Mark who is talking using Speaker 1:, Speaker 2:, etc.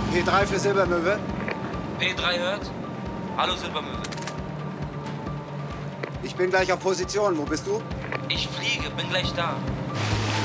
Speaker 1: P3 für Silbermöwe.
Speaker 2: P3 hört. Hallo Silbermöwe.
Speaker 1: Ich bin gleich auf Position. Wo bist du?
Speaker 2: Ich fliege, bin gleich da.